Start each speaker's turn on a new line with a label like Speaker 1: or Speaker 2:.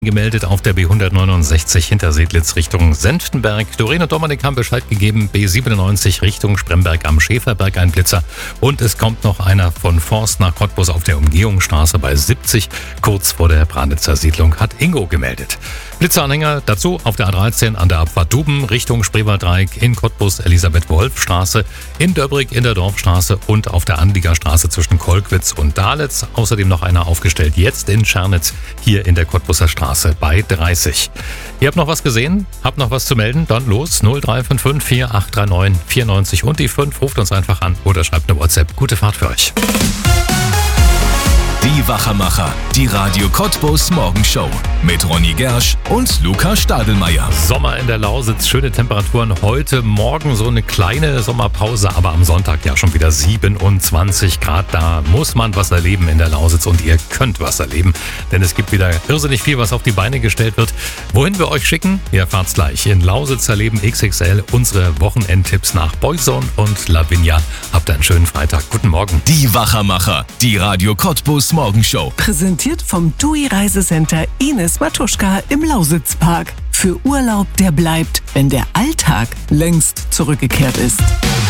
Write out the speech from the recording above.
Speaker 1: gemeldet auf der B169 Hintersedlitz Richtung Senftenberg. Doreen und Dominik haben Bescheid gegeben, B97 Richtung Spremberg am Schäferberg ein Blitzer. Und es kommt noch einer von Forst nach Cottbus auf der Umgehungsstraße bei 70, kurz vor der Branitzer Siedlung, hat Ingo gemeldet. Blitzeranhänger dazu auf der A13 an der Abfahrt Duben Richtung Spreewalddreieck, in Cottbus Elisabeth-Wolf-Straße, in Döbrig in der Dorfstraße und auf der Anliegerstraße zwischen Kolkwitz und Dahlitz. Außerdem noch einer aufgestellt jetzt in Schernitz, hier in der Cottbuser Straße bei 30. Ihr habt noch was gesehen? Habt noch was zu melden? Dann los, 0355 4839 94 und die 5. Ruft uns einfach an oder schreibt eine WhatsApp. Gute Fahrt für euch.
Speaker 2: Die Wachermacher, die Radio Cottbus Morgenshow mit Ronny Gersch und Luca Stadelmeier.
Speaker 1: Sommer in der Lausitz, schöne Temperaturen. Heute Morgen so eine kleine Sommerpause, aber am Sonntag ja schon wieder 27 Grad. Da muss man was erleben in der Lausitz und ihr könnt was erleben, denn es gibt wieder irrsinnig viel, was auf die Beine gestellt wird. Wohin wir euch schicken? Ihr erfahrt's gleich. In Lausitz erleben XXL unsere Wochenendtipps nach Boyzone und Lavinia. Habt einen schönen Freitag. Guten Morgen.
Speaker 2: Die Wachermacher, die Radio Cottbus Morgenshow.
Speaker 3: Präsentiert vom TUI Reisecenter Ines Matuschka im Lausitzpark. Für Urlaub, der bleibt, wenn der Alltag längst zurückgekehrt ist.